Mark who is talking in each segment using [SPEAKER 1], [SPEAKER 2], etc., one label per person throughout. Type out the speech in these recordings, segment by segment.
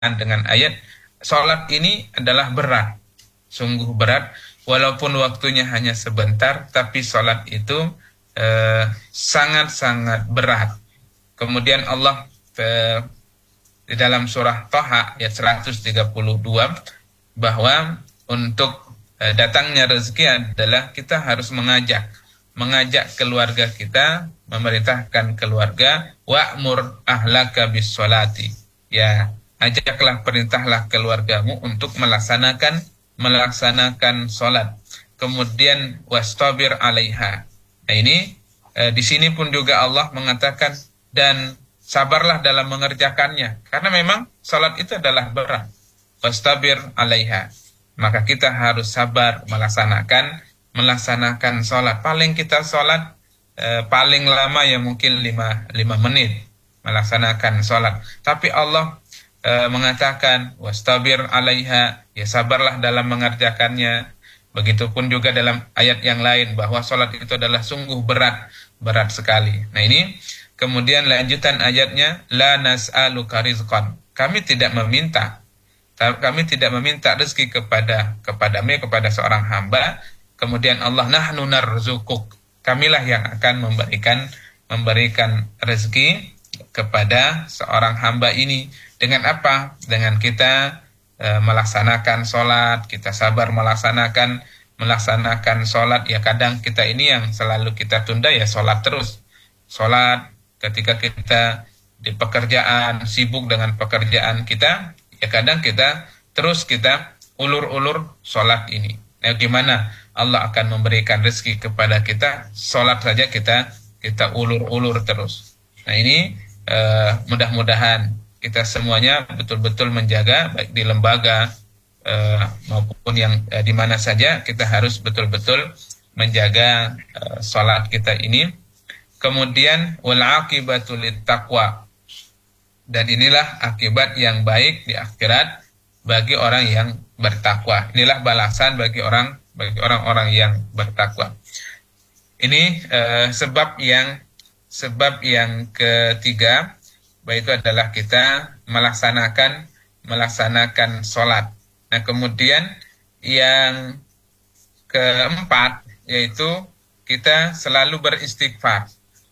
[SPEAKER 1] dengan ayat, sholat ini adalah berat, sungguh berat, walaupun waktunya hanya sebentar, tapi sholat itu sangat-sangat berat. Kemudian Allah di dalam surah Thaha ayat 132 bahwa untuk datangnya rezeki adalah kita harus mengajak keluarga kita, memerintahkan keluarga, wa'mur ahlaka bis sholati. Ya, ajaklah, perintahlah keluargamu untuk melaksanakan sholat. Kemudian wastabir 'alaiha. Nah ini di sini pun juga Allah mengatakan dan sabarlah dalam mengerjakannya, karena memang sholat itu adalah berat. Wastabir 'alaiha. Maka kita harus sabar melaksanakan sholat. Paling kita sholat paling lama ya mungkin 5 menit melaksanakan sholat. Tapi Allah mengatakan wastabir 'alaiha, ya sabarlah dalam mengerjakannya. Begitupun juga dalam ayat yang lain bahwa sholat itu adalah sungguh berat sekali. Nah ini kemudian lanjutan ayatnya, la nas'aluka rizqan. Kami tidak meminta rezeki kepadamu, kepada seorang hamba. Kemudian Allah, nahnu narzukuk. Kamilah yang akan memberikan rezeki kepada seorang hamba ini. Dengan apa? Dengan kita melaksanakan sholat, kita sabar melaksanakan sholat. Ya kadang kita ini yang selalu kita tunda ya sholat terus. Sholat ketika kita di pekerjaan, sibuk dengan pekerjaan kita, ya kadang kita ulur-ulur sholat ini. Nah gimana Allah akan memberikan rezeki kepada kita? Sholat saja kita ulur-ulur terus. Nah ini mudah-mudahan kita semuanya betul-betul menjaga, baik di lembaga maupun yang di mana saja, kita harus betul-betul menjaga sholat kita ini. Kemudian wal aqibatu lit taqwa, dan inilah akibat yang baik di akhirat bagi orang yang bertakwa. Inilah balasan bagi orang-orang yang bertakwa. Ini sebab yang ketiga, yaitu adalah kita melaksanakan sholat. Nah kemudian yang keempat yaitu kita selalu beristighfar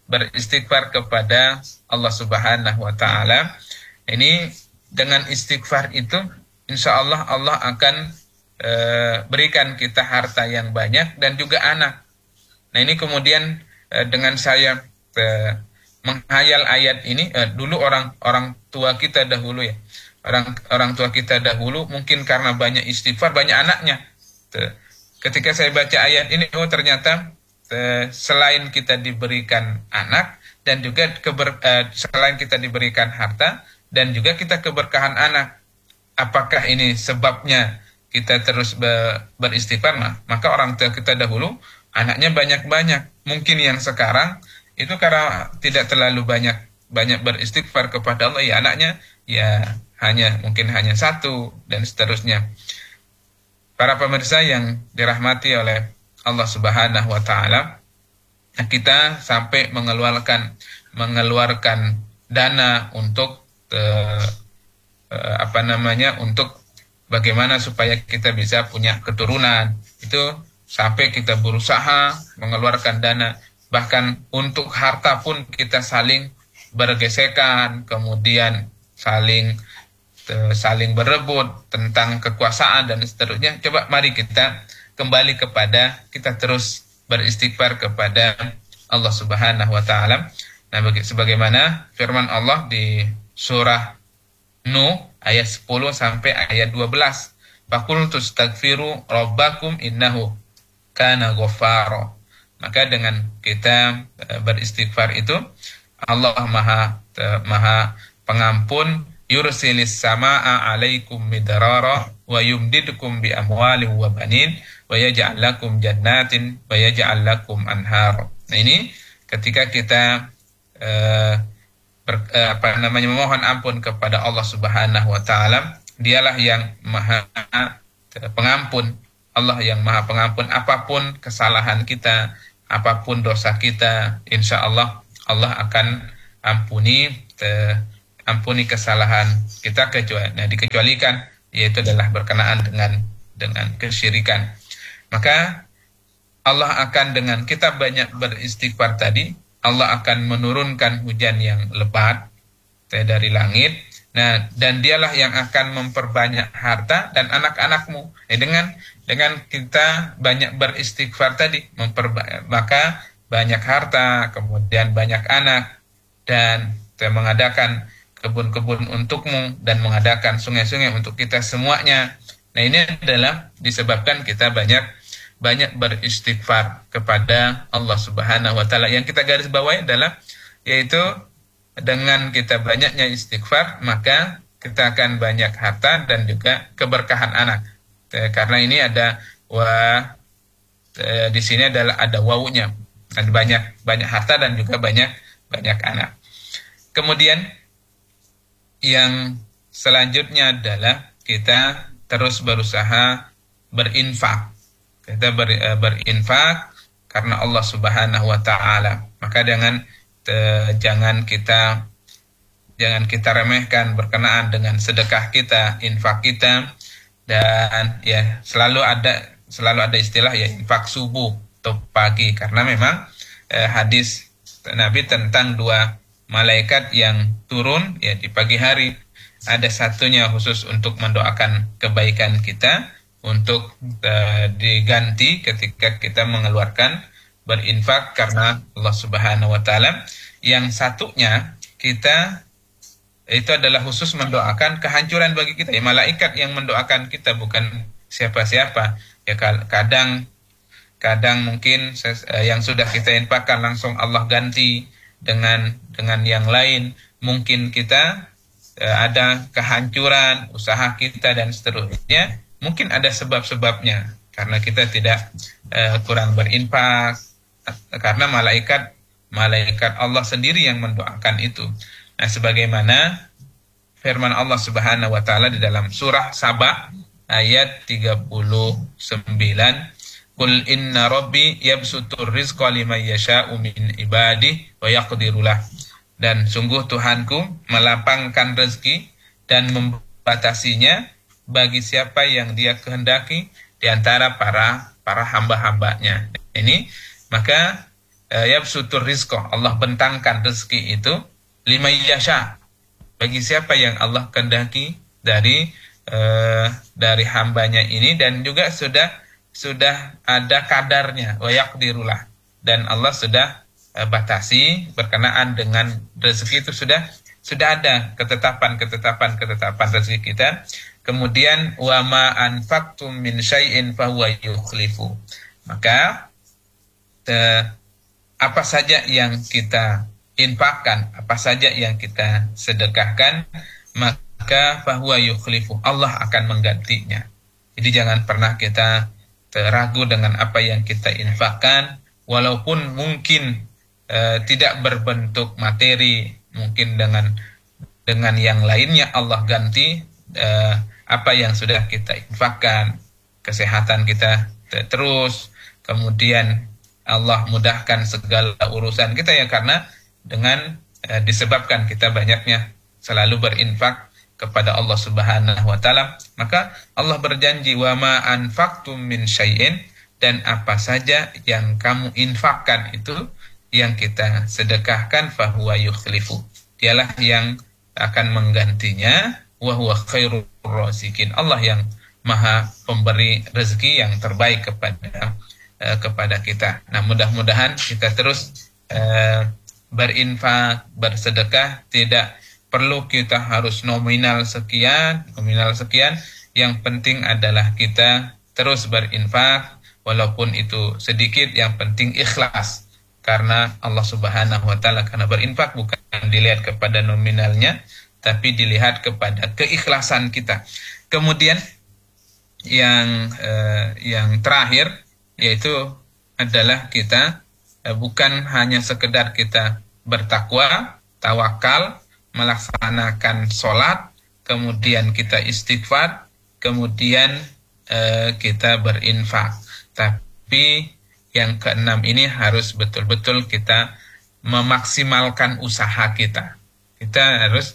[SPEAKER 1] kepada Allah Subhanahu wa Ta'ala. Ini dengan istighfar itu insya Allah akan berikan kita harta yang banyak dan juga anak. Nah ini kemudian dengan saya menghayal ayat ini, dulu orang tua kita dahulu ya, orang tua kita dahulu mungkin karena banyak istighfar banyak anaknya. Ketika saya baca ayat ini, oh ternyata selain kita diberikan anak dan juga selain kita diberikan harta dan juga kita keberkahan anak. Apakah ini sebabnya kita terus beristighfar? Maka orang tua kita dahulu anaknya banyak-banyak. Mungkin yang sekarang itu karena tidak terlalu banyak beristighfar kepada Allah, ya anaknya ya mungkin hanya satu dan seterusnya. Para pemirsa yang dirahmati oleh Allah Subhanahu wa Ta'ala, kita sampai mengeluarkan dana untuk untuk bagaimana supaya kita bisa punya keturunan. Itu sampai kita berusaha mengeluarkan dana. Bahkan untuk harta pun kita saling bergesekan, kemudian saling berebut tentang kekuasaan dan seterusnya. Coba mari kita kembali kita terus beristighfar kepada Allah Subhanahu wa Ta'ala. Nah, sebagaimana firman Allah di surah Nuh ayat 10 sampai ayat 12. Faqultu astaghfiru rabbakum innahu kana ghaffara. Maka dengan kita beristighfar itu, Allah maha pengampun, yursilis samaa alaikum midrara wa yumdidukum bi amwalin wa banin wa yaj'al lakum jannatin wa yaj'al lakum anhar. Nah ini ketika kita memohon ampun kepada Allah Subhanahu wa Ta'ala, dialah yang maha pengampun. Allah yang maha pengampun apapun kesalahan kita, apapun dosa kita, insya Allah Allah akan ampuni kesalahan kita dikecualikan, yaitu adalah berkenaan dengan kesyirikan. Maka Allah akan, dengan kita banyak beristighfar tadi, Allah akan menurunkan hujan yang lebat dari langit. Nah, dan dialah yang akan memperbanyak harta dan anak-anakmu. Dengan kita banyak beristighfar tadi, maka banyak harta, kemudian banyak anak, dan mengadakan kebun-kebun untukmu, dan mengadakan sungai-sungai untuk kita semuanya. Nah, ini adalah disebabkan kita banyak beristighfar kepada Allah Subhanahu wa taala. Yang kita garis bawahi adalah, yaitu dengan kita banyaknya istighfar, maka kita akan banyak harta dan juga keberkahan anak. Karena ini ada di sini ada wawunya, ada banyak harta dan juga banyak anak. Kemudian yang selanjutnya adalah kita terus berusaha berinfak. Kita berinfak karena Allah Subhanahu wa taala. Maka jangan kita remehkan berkenaan dengan sedekah kita, infak kita. Dan ya selalu ada istilah ya infak subuh atau pagi, karena memang hadis Nabi tentang dua malaikat yang turun ya di pagi hari. Ada satunya khusus untuk mendoakan kebaikan kita, untuk diganti ketika kita mengeluarkan berinfak karena Allah Subhanahu wa taala. Yang satunya kita itu adalah khusus mendoakan kehancuran bagi kita. Ya, malaikat yang mendoakan kita, bukan siapa-siapa. Ya, kadang mungkin yang sudah kita infakkan langsung Allah ganti dengan yang lain. Mungkin kita ada kehancuran usaha kita dan seterusnya. Mungkin ada sebab-sebabnya, karena kita tidak kurang berinfak, karena malaikat Allah sendiri yang mendoakan itu. Nah, sebagaimana firman Allah Subhanahu wa taala di dalam surah Saba ayat 39, "Qul inna rabbi yabsutur rizqa liman yasha'u min ibadihi wa yaqdiru lah." Dan sungguh Tuhanku melapangkan rezeki dan membatasinya bagi siapa yang Dia kehendaki di antara para hamba-hambanya. Ini maka yabsutur rizqa, Allah bentangkan rezeki itu liman yasha, bagi siapa yang Allah kehendaki dari hambanya ini, dan juga sudah ada kadarnya, wa yaqdirulah, dan Allah sudah batasi berkenaan dengan rezeki itu, sudah ada ketetapan rezeki kita. Kemudian wa ma anfaqtum min syai'in fahuwa yukhlifu. Maka apa saja yang kita infakkan, apa saja yang kita sedekahkan, maka fahuwa yukhlifu, Allah akan menggantinya. Jadi jangan pernah kita ragu dengan apa yang kita infakkan, walaupun mungkin tidak berbentuk materi, mungkin dengan yang lainnya Allah ganti apa yang sudah kita infakkan. Kesehatan kita terus, kemudian Allah mudahkan segala urusan kita ya, karena dengan disebabkan kita banyaknya selalu berinfak kepada Allah Subhanahu wa taala. Maka Allah berjanji, wa ma anfaqtum min syai'in, dan apa saja yang kamu infakkan itu, yang kita sedekahkan, fahuwa yukhlifu, dialah yang akan menggantinya, wa huwa khairur raziqin, Allah yang maha pemberi rezeki yang terbaik kepada kita. Nah, mudah-mudahan kita terus berinfak, bersedekah. Tidak perlu kita harus nominal sekian. Yang penting adalah kita terus berinfak, walaupun itu sedikit, yang penting ikhlas. Karena Allah Subhanahu wa taala, karena berinfak bukan dilihat kepada nominalnya, tapi dilihat kepada keikhlasan kita. Kemudian yang terakhir, yaitu adalah kita bukan hanya sekedar kita bertakwa, tawakal, melaksanakan sholat, kemudian kita istighfar, kemudian kita berinfak. Tapi yang keenam ini harus betul-betul kita memaksimalkan usaha kita. Kita harus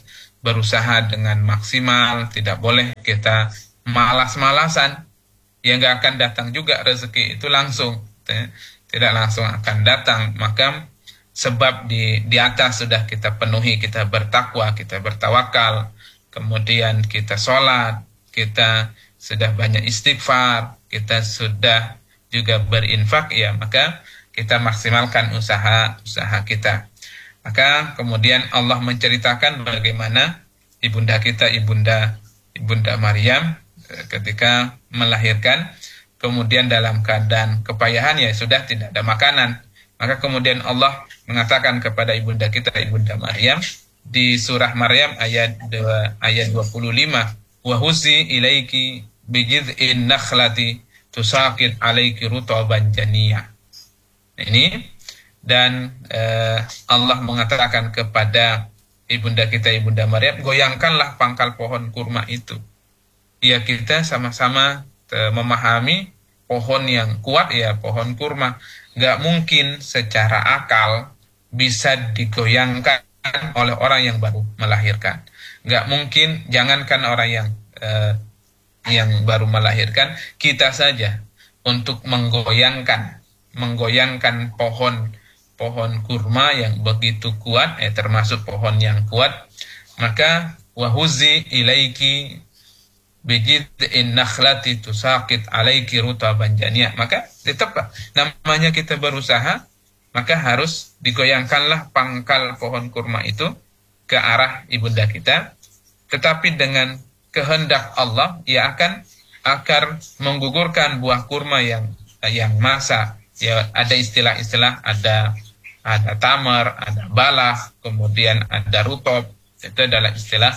[SPEAKER 1] berusaha dengan maksimal, tidak boleh kita malas-malasan, yang nggak akan datang juga rezeki itu langsung, tidak langsung akan datang. Maka sebab di atas sudah kita penuhi, kita bertakwa, kita bertawakal, kemudian kita sholat, kita sudah banyak istighfar, kita sudah juga berinfak, ya maka kita maksimalkan usaha kita. Maka kemudian Allah menceritakan bagaimana ibunda kita, ibunda Maryam ketika melahirkan, kemudian dalam keadaan kepayahan, ya sudah tidak ada makanan. Maka kemudian Allah mengatakan kepada ibunda kita, ibunda Maryam, di surah Maryam ayat 25, wa huzi ilaiki bijid'in nakhlati tusaqit alaiki rutaban janiyah. Ini dan Allah mengatakan kepada ibunda kita, ibunda Maryam, goyangkanlah pangkal pohon kurma itu. Ya, kita sama-sama memahami pohon yang kuat, ya pohon kurma, nggak mungkin secara akal bisa digoyangkan oleh orang yang baru melahirkan. Nggak mungkin, jangankan orang yang baru melahirkan, kita saja untuk menggoyangkan pohon kurma yang begitu kuat, termasuk pohon yang kuat, maka wahuzi ilaiki bijid'in nakhlati tusaqit alaiki rutaban janiyah. Maka tetap namanya kita berusaha, maka harus digoyangkanlah pangkal pohon kurma itu ke arah ibunda kita, tetapi dengan kehendak Allah, ia akan menggugurkan buah kurma yang masa. Ya, ada istilah-istilah, ada tamar, ada balah, kemudian ada rutop. Itu adalah istilah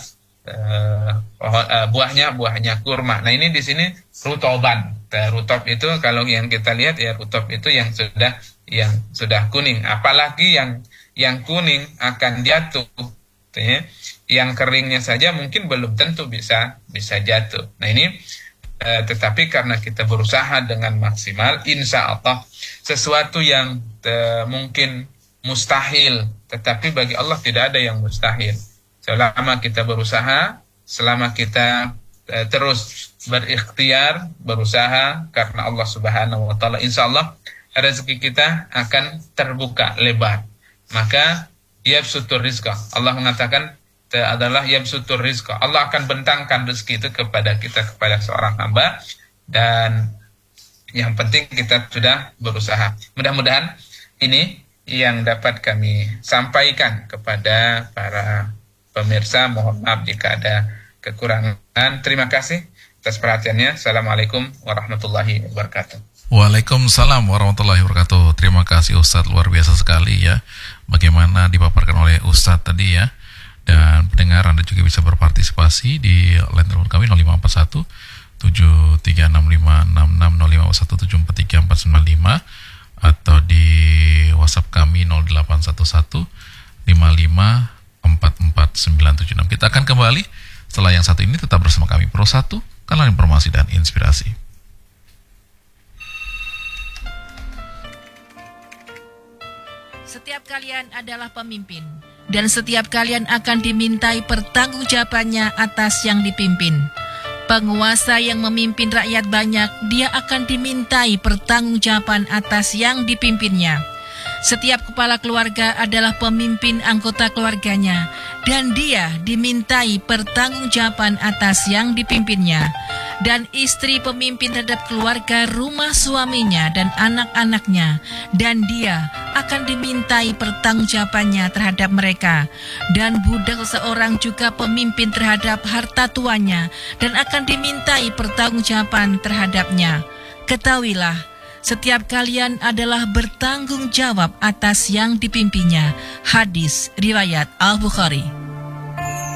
[SPEAKER 1] buahnya kurma. Nah, ini di sini rutoban. Rutop itu kalau yang kita lihat, ya rutop itu yang sudah kuning. Apalagi yang kuning akan jatuh. Ya. Yang keringnya saja mungkin belum tentu bisa jatuh. Nah, ini tetapi karena kita berusaha dengan maksimal, insya Allah sesuatu yang mungkin mustahil, tetapi bagi Allah tidak ada yang mustahil. Selama kita berusaha, selama kita terus berikhtiar, berusaha karena Allah Subhanahu wa taala, insya Allah rezeki kita akan terbuka lebar. Maka yabsutur rizqa, Allah mengatakan adalah yabsutur rizqa, Allah akan bentangkan rezeki itu kepada kita, kepada seorang hamba. Dan yang penting kita sudah berusaha. Mudah-mudahan ini yang dapat kami sampaikan kepada para pemirsa. Mohon maaf jika ada kekurangan. Terima kasih atas perhatiannya. Assalamualaikum warahmatullahi wabarakatuh.
[SPEAKER 2] Waalaikumsalam warahmatullahi wabarakatuh. Terima kasih Ustadz, luar biasa sekali ya bagaimana dipaparkan oleh Ustadz tadi ya. Dan pendengar, Anda juga bisa berpartisipasi di line telepon kami 0541 736566 0541 743495 atau di WhatsApp kami 0811 554496. Kita akan kembali setelah yang satu ini. Tetap bersama kami Pro 1, kanal informasi dan inspirasi.
[SPEAKER 3] Setiap kalian adalah pemimpin, dan setiap kalian akan dimintai pertanggungjawabannya atas yang dipimpin. Penguasa yang memimpin rakyat banyak, dia akan dimintai pertanggungjawaban atas yang dipimpinnya. Setiap kepala keluarga adalah pemimpin anggota keluarganya, dan dia dimintai pertanggungjawaban atas yang dipimpinnya. Dan istri pemimpin terhadap keluarga rumah suaminya dan anak-anaknya, dan dia akan dimintai pertanggungjawabannya terhadap mereka. Dan budak seseorang juga pemimpin terhadap harta tuannya, dan akan dimintai pertanggungjawaban terhadapnya. Ketahuilah, setiap kalian adalah bertanggung jawab atas yang dipimpinnya. Hadis riwayat Al-Bukhari.